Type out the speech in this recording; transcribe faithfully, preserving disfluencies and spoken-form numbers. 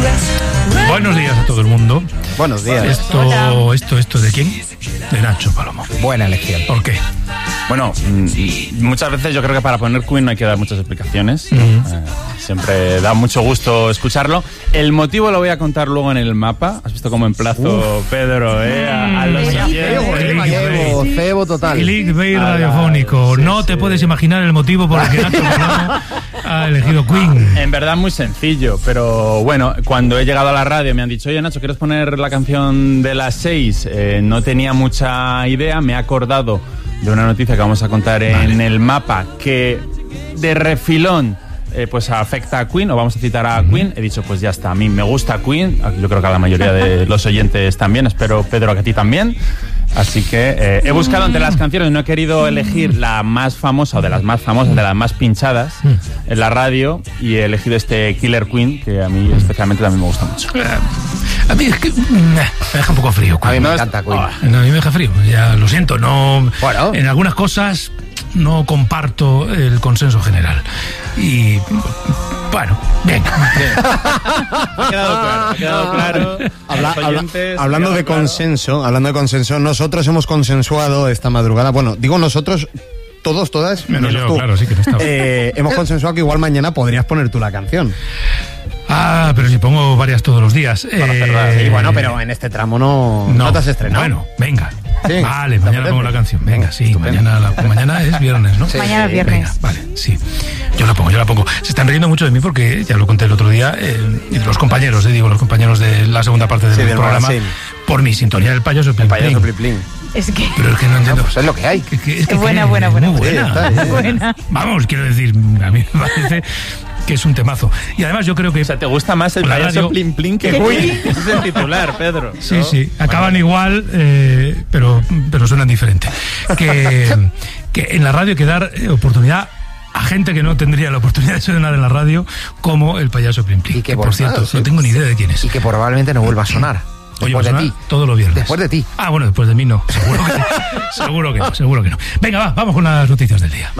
Buenos días a todo el mundo. Buenos días. Esto, esto, esto, ¿de quién? De Nacho Palomo. Buena elección. ¿Por qué? Bueno, muchas veces yo creo que para poner Queen no hay que dar muchas explicaciones. Uh-huh. eh, siempre da mucho gusto escucharlo. El motivo lo voy a contar luego en el mapa. ¿Has visto cómo emplazo, Uf. Pedro, eh, a, a los Cebo, cebo total. Clickbait radiofónico. Sí, no sí. te puedes imaginar el motivo por el que Nacho Palomo ha elegido Queen. En verdad muy sencillo, pero bueno, cuando he llegado a la radio me han dicho, oye Nacho, ¿quieres poner la canción de las seis? Eh, no tenía mucha idea, me he acordado de una noticia que vamos a contar en vale. el mapa que de refilón eh, pues afecta a Queen, o vamos a citar a uh-huh. Queen. He dicho, pues ya está, a mí me gusta Queen, yo creo que a la mayoría de los oyentes también, espero Pedro que a ti también. Así que eh, he buscado entre las canciones, no he querido elegir la más famosa o de las más famosas, de las más pinchadas en la radio, y he elegido este Killer Queen, que a mí especialmente también me gusta mucho. A mí es que me deja un poco frío. A mí me no encanta es... Queen. Oh, no, a mí me deja frío, ya lo siento, no. Bueno. En algunas cosas no comparto el consenso general. Y bueno, bien. Ha quedado claro, ha quedado claro. Habla, oyentes, habla, hablando de claro. consenso, hablando de consenso, nosotros hemos consensuado esta madrugada, bueno, digo nosotros, todos, todas, menos yo, tú. claro, sí que no estaba. Eh, hemos consensuado que igual mañana podrías poner tú la canción. Ah, pero si pongo varias todos los días. Eh, sí, bueno, pero en este tramo no, no, no te has estrenado. Bueno, venga. Sí, vale, mañana pongo la canción. Venga, sí, mañana, la, mañana es viernes, ¿no? Sí, mañana es viernes. Venga, vale, sí. Yo la pongo, yo la pongo. Se están riendo mucho de mí porque, ya lo conté el otro día, eh, los compañeros, eh, digo, los compañeros de la segunda parte del, sí, del programa, sí. por mi sintonía del payaso Plin Plin. Plin. Plin. Es que... Pero es que no entiendo. No, pues es lo que hay. Que, que, es que buena, que, buena, buena, muy buena. buena. Sí, está, sí. buena. Vamos, quiero decir, a mí me parece que es un temazo. Y además yo creo que... O sea, ¿te gusta más el la payaso radio... Plin Plin que Queen? Ese es el titular, Pedro. Sí, ¿no? sí, acaban bueno. igual, eh, pero, pero suenan diferente. Que, que en la radio hay que dar eh, oportunidad a gente que no tendría la oportunidad de sonar en la radio, como el payaso Plin Plin. Y que, que por, por cierto, sí. no tengo ni idea de quién es. Y que probablemente no vuelva a sonar. Oye, Después de ti. Todos los viernes. Después de ti. Ah, bueno, después de mí no. Seguro que, seguro que no, seguro que no. Venga, va, vamos con las noticias del día.